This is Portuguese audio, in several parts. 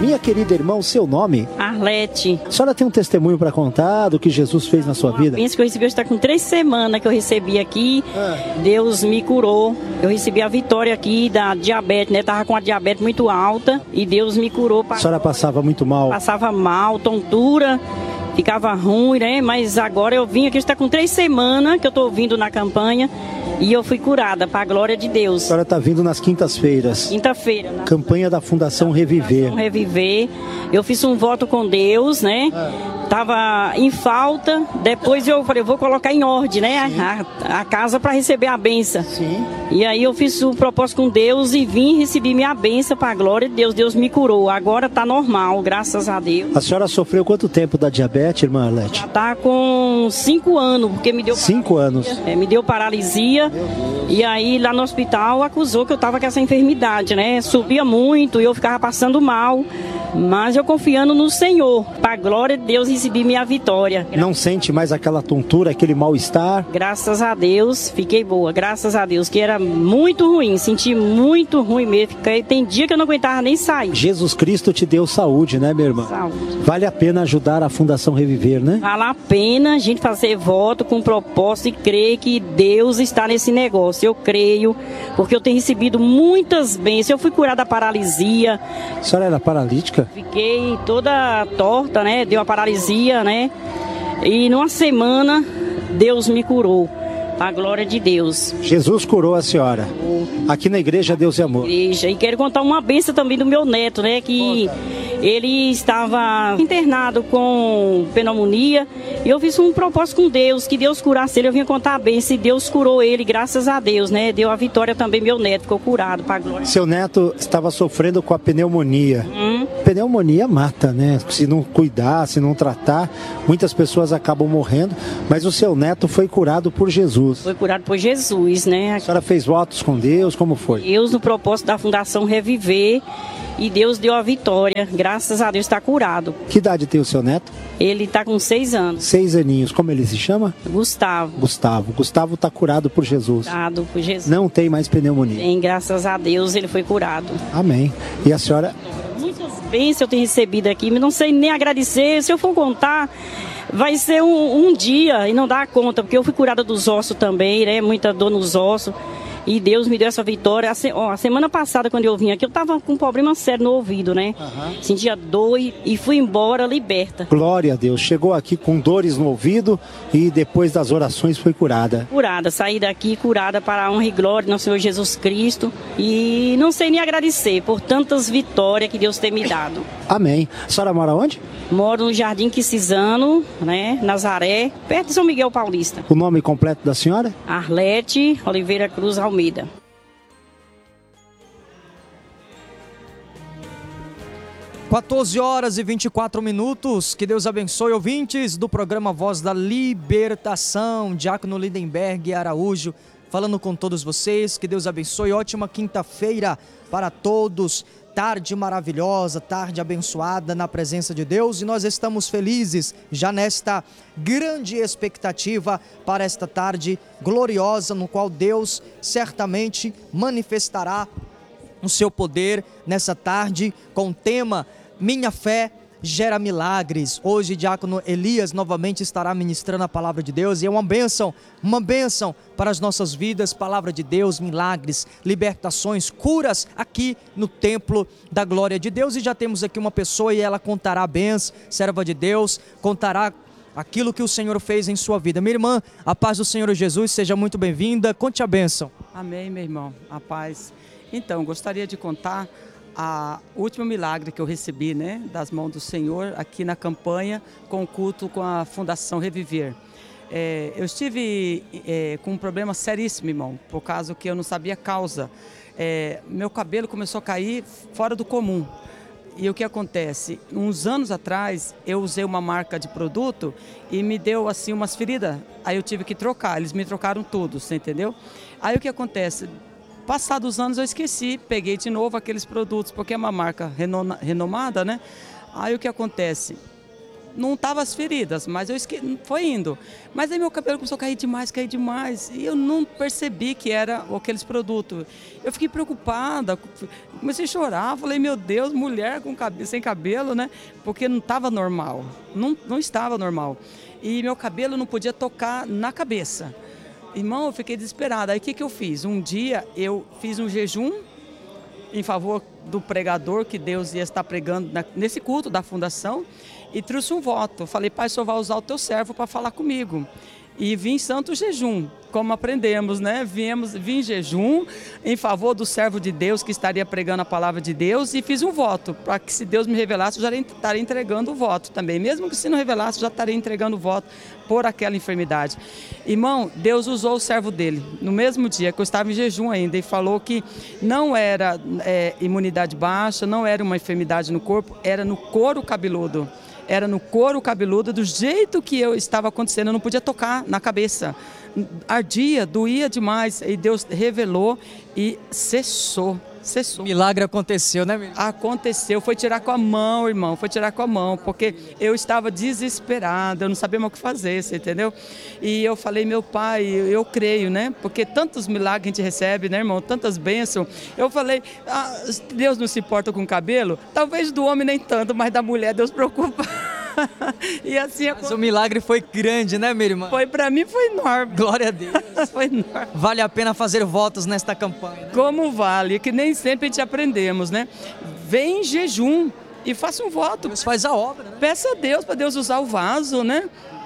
Minha querida irmã, o seu nome? Arlete. A senhora tem um testemunho para contar do que Jesus fez na sua vida? Penso que eu recebi, está com 3 semanas que eu recebi aqui. Deus me curou. Eu recebi a vitória aqui da diabetes, né? Tava com a diabetes muito alta e Deus me curou. A senhora passava muito mal? Passava mal, tontura. Ficava ruim, né? Mas agora eu vim aqui, está com 3 semanas que eu estou vindo na campanha e eu fui curada, para a glória de Deus. A senhora está vindo nas quintas-feiras. Quinta-feira. Campanha da Fundação Reviver. Reviver. Eu fiz um voto com Deus, né? Tava em falta, depois eu falei, eu vou colocar em ordem, né? A casa para receber a benção. Sim. E aí eu fiz o propósito com Deus e vim receber minha benção para a glória de Deus. Deus me curou. Agora tá normal, graças a Deus. A senhora sofreu quanto tempo da diabetes, irmã Arlete? Já tá com 5 anos, porque me deu 5 anos. Me deu paralisia. E aí lá no hospital acusou que eu tava com essa enfermidade, né? Subia muito e eu ficava passando mal. Mas eu confiando no Senhor, para a glória de Deus, recebi minha vitória. Não sente mais aquela tontura, aquele mal-estar? Graças a Deus, fiquei boa, graças a Deus, que era muito ruim, senti muito ruim mesmo. Tem dia que eu não aguentava nem sair. Jesus Cristo te deu saúde, né, minha irmã? Saúde. Vale a pena ajudar a Fundação Reviver, né? Vale a pena a gente fazer voto com propósito e crer que Deus está nesse negócio. Eu creio, porque eu tenho recebido muitas bênçãos. Eu fui curada da paralisia. A senhora era paralítica? Fiquei toda torta, né? Deu uma paralisia, né? E numa semana Deus me curou. A glória de Deus. Jesus curou a senhora. Aqui na igreja Deus e Amor. E quero contar uma bênção também do meu neto, né? Que ele estava internado com pneumonia. E eu fiz um propósito com Deus, que Deus curasse ele. Eu vinha contar a bênção e Deus curou ele, graças a Deus, né? Deu a vitória também, meu neto ficou curado, para a glória. Seu neto estava sofrendo com a pneumonia. Pneumonia mata, né? Se não cuidar, se não tratar, muitas pessoas acabam morrendo. Mas o seu neto foi curado por Jesus. Foi curado por Jesus, né? A senhora fez votos com Deus, como foi? Deus no propósito da Fundação Reviver e Deus deu a vitória. Graças a Deus está curado. Que idade tem o seu neto? Ele está com 6 anos. 6 aninhos. Como ele se chama? Gustavo. Gustavo está curado por Jesus. Curado por Jesus. Não tem mais pneumonia. Tem, graças a Deus ele foi curado. Amém. E a senhora? Muitas bênçãos eu tenho recebido aqui, mas não sei nem agradecer. Se eu for contar, vai ser um dia e não dá conta, porque eu fui curada dos ossos também, né? Muita dor nos ossos. E Deus me deu essa vitória. A semana passada, quando eu vim aqui, eu estava com um problema sério no ouvido, né? Sentia dor e fui embora liberta. Glória a Deus. Chegou aqui com dores no ouvido e depois das orações foi curada. Curada. Saí daqui curada para a honra e glória do nosso Senhor Jesus Cristo. E não sei nem agradecer por tantas vitórias que Deus tem me dado. Amém. A senhora mora onde? Moro no Jardim Quisizano, né? Nazaré, perto de São Miguel Paulista. O nome completo da senhora? Arlete Oliveira Cruz Almeida. (14h24). Que Deus abençoe, ouvintes do programa Voz da Libertação. Diácono Lindenberg Araújo falando com todos vocês. Que Deus abençoe. Ótima quinta-feira para todos. Tarde maravilhosa, tarde abençoada na presença de Deus, e nós estamos felizes já nesta grande expectativa para esta tarde gloriosa, no qual Deus certamente manifestará o seu poder nessa tarde com o tema Minha Fé Gera Milagres. Hoje Diácono Elias novamente estará ministrando a palavra de Deus, e é uma bênção para as nossas vidas. Palavra de Deus, milagres, libertações, curas aqui no templo da glória de Deus. E já temos aqui uma pessoa e ela contará a bênção, serva de Deus, contará aquilo que o Senhor fez em sua vida. Minha irmã, a paz do Senhor Jesus, seja muito bem-vinda, conte a bênção. Amém, meu irmão, a paz. Então, gostaria de contar o último milagre que eu recebi, né, das mãos do Senhor aqui na campanha com o culto com a Fundação Reviver. Eu estive com um problema seríssimo, irmão, por causa que eu não sabia a causa. Meu cabelo começou a cair fora do comum. E o que acontece? Uns anos atrás eu usei uma marca de produto e me deu assim umas feridas. Aí eu tive que trocar, eles me trocaram tudo, você entendeu? Aí o que acontece? Passados os anos eu esqueci, peguei de novo aqueles produtos, porque é uma marca renomada, né? Aí o que acontece? não tava as feridas, mas foi indo. Mas aí meu cabelo começou a cair demais, e eu não percebi que era aqueles produtos. Eu fiquei preocupada, comecei a chorar, falei, meu Deus, mulher sem cabelo, né? Porque não estava normal, não estava normal. E meu cabelo não podia tocar na cabeça. Irmão, eu fiquei desesperada. Aí o que eu fiz? Um dia eu fiz um jejum em favor do pregador que Deus ia estar pregando nesse culto da fundação e trouxe um voto. Falei, Pai, o Senhor vai usar o teu servo para falar comigo. E vim em santo jejum, como aprendemos, né? Vim em jejum em favor do servo de Deus que estaria pregando a palavra de Deus e fiz um voto, para que se Deus me revelasse, eu já estaria entregando o voto também. Mesmo que se não revelasse, eu já estaria entregando o voto por aquela enfermidade. Irmão, Deus usou o servo dele, no mesmo dia que eu estava em jejum ainda, e falou que não era imunidade baixa, não era uma enfermidade no corpo, era no couro cabeludo. Era no couro cabeludo, do jeito que eu estava acontecendo, eu não podia tocar na cabeça. Ardia, doía demais, e Deus revelou e cessou. O milagre aconteceu, né, menino? Aconteceu, foi tirar com a mão, irmão, foi tirar com a mão, porque eu estava desesperada, eu não sabia mais o que fazer, você entendeu? E eu falei, meu Pai, eu creio, né? Porque tantos milagres a gente recebe, né, irmão? Tantas bênçãos. Eu falei, Deus não se importa com o cabelo? Talvez do homem nem tanto, mas da mulher Deus preocupa. E assim, mas o milagre foi grande, né, minha irmã? Foi, pra mim foi enorme. Glória a Deus. Foi enorme. Vale a pena fazer votos nesta campanha, né? Como vale, que nem sempre a gente aprendemos, né? Vem em jejum e faça um voto. Deus faz a obra, né? Peça a Deus para Deus usar o vaso, né?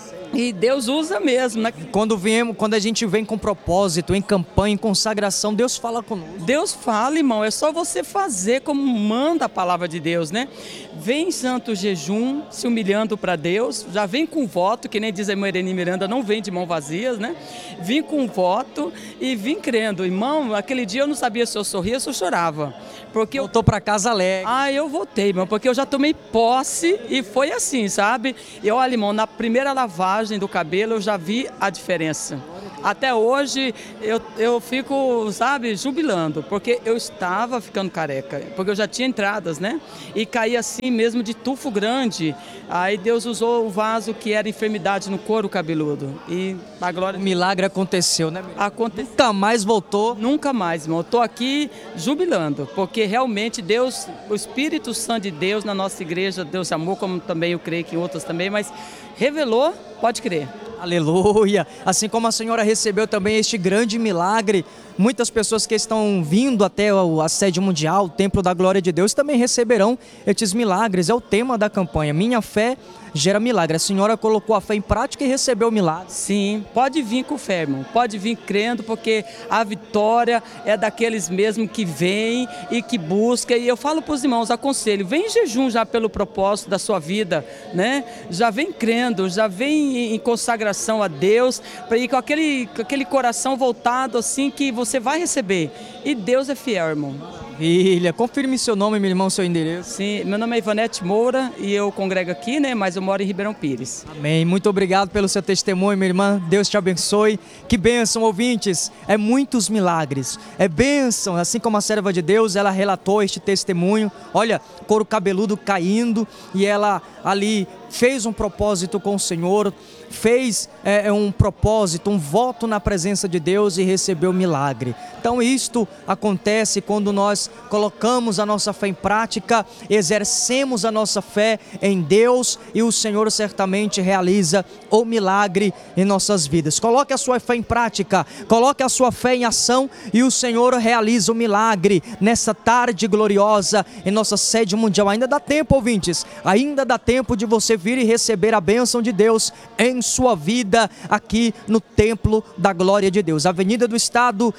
E Deus usa mesmo, né? Quando a gente vem com propósito, em campanha, em consagração, Deus fala conosco. Deus fala, irmão, é só você fazer como manda a palavra de Deus, né? Vem em santo jejum, se humilhando para Deus, já vem com voto, que nem diz a irmã Irene Miranda, não vem de mão vazias, né? Vim com voto e vim crendo. Irmão, aquele dia eu não sabia se eu sorria ou se eu chorava. Porque Voltou para casa alegre. Eu voltei, irmão, porque eu já tomei posse e foi assim, sabe? E olha, irmão, na primeira lavagem do cabelo eu já vi a diferença. Até hoje eu fico, sabe, jubilando, porque eu estava ficando careca, porque eu já tinha entradas, né? E caí assim mesmo de tufo grande. Aí Deus usou o vaso que era enfermidade no couro cabeludo. E a glória... O milagre aconteceu, né? Aconteceu. Nunca mais voltou? Nunca mais, irmão. Eu tô aqui jubilando, porque realmente Deus, o Espírito Santo de Deus na nossa igreja, Deus amou, como também eu creio que em outras também, mas revelou, pode crer. Aleluia! Assim como a senhora recebeu também este grande milagre, muitas pessoas que estão vindo até a sede mundial, o Templo da Glória de Deus, também receberão estes milagres. É o tema da campanha. Minha fé gera milagre. A senhora colocou a fé em prática e recebeu o milagre. Sim, pode vir com fé, irmão. Pode vir crendo, porque a vitória é daqueles mesmo que vêm e que buscam. E eu falo para os irmãos, aconselho, vem em jejum já pelo propósito da sua vida, né? Já vem crendo, já vem em consagração a Deus, para ir com aquele coração voltado assim que você vai receber. E Deus é fiel, irmão. Maravilha. Confirme seu nome, meu irmão, seu endereço. Sim, meu nome é Ivanete Moura e eu congrego aqui, né? Mas eu moro em Ribeirão Pires. Amém. Muito obrigado pelo seu testemunho, minha irmã. Deus te abençoe. Que bênção, ouvintes. É muitos milagres. É bênção. Assim como a serva de Deus, ela relatou este testemunho. Olha, couro cabeludo caindo e ela ali fez um propósito com o Senhor, fez um propósito, um voto na presença de Deus e recebeu milagre. Então isto acontece quando nós colocamos a nossa fé em prática, exercemos a nossa fé em Deus e o Senhor certamente realiza o milagre em nossas vidas. Coloque a sua fé em prática, coloque a sua fé em ação e o Senhor realiza o milagre nessa tarde gloriosa em nossa sede mundial. Ainda dá tempo, ouvintes, ainda dá tempo de você vir e receber a bênção de Deus em sua vida aqui no Templo da Glória de Deus. Avenida do Estado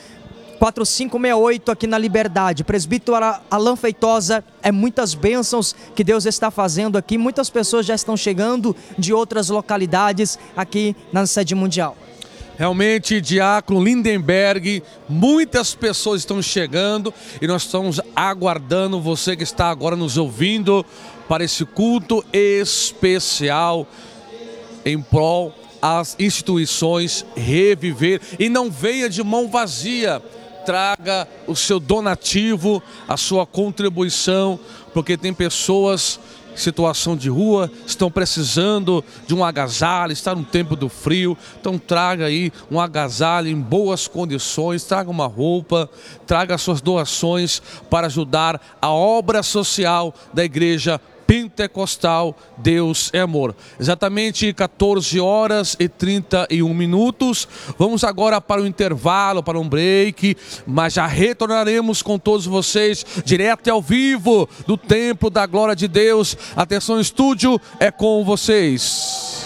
4568 aqui na Liberdade. Presbítero Alan Feitosa, é muitas bênçãos que Deus está fazendo aqui. Muitas pessoas já estão chegando de outras localidades aqui na sede mundial. Realmente, Diácono Lindenberg, muitas pessoas estão chegando e nós estamos aguardando você que está agora nos ouvindo para esse culto especial em prol às instituições Reviver. E não venha de mão vazia, traga o seu donativo, a sua contribuição, porque tem pessoas situação de rua, estão precisando de um agasalho, está no tempo do frio, então traga aí um agasalho em boas condições, traga uma roupa, traga suas doações para ajudar a obra social da Igreja Pentecostal Deus é Amor. Exatamente 14 horas e 31 minutos. Vamos agora para o intervalo, para um break, mas já retornaremos com todos vocês direto e ao vivo do Templo da Glória de Deus. Atenção, estúdio, é com vocês.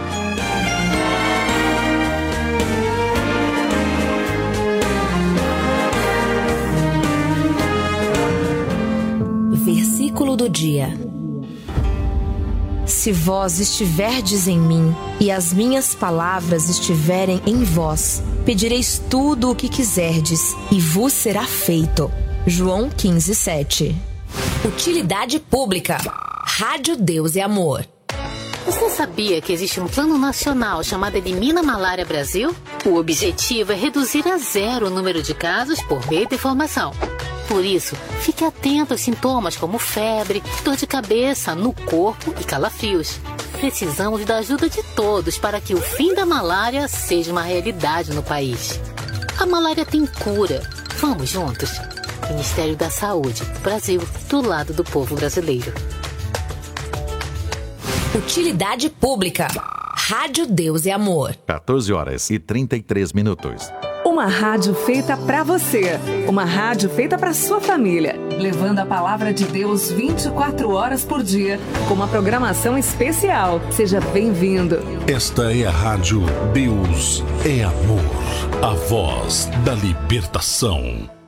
Versículo do dia. Se vós estiverdes em mim e as minhas palavras estiverem em vós, pedireis tudo o que quiserdes e vos será feito. João 15:7. Utilidade pública. Rádio Deus é Amor. Você sabia que existe um plano nacional chamado Elimina Malária Brasil? O objetivo é reduzir a zero o número de casos por meio da informação. Por isso, fique atento aos sintomas como febre, dor de cabeça, no corpo e calafrios. Precisamos da ajuda de todos para que o fim da malária seja uma realidade no país. A malária tem cura. Vamos juntos? Ministério da Saúde, Brasil, do lado do povo brasileiro. Utilidade pública. Rádio Deus é Amor. 14 horas e 33 minutos. Uma rádio feita pra você. Uma rádio feita pra sua família. Levando a palavra de Deus 24 horas por dia, com uma programação especial. Seja bem-vindo. Esta é a Rádio Deus é Amor. A voz da libertação.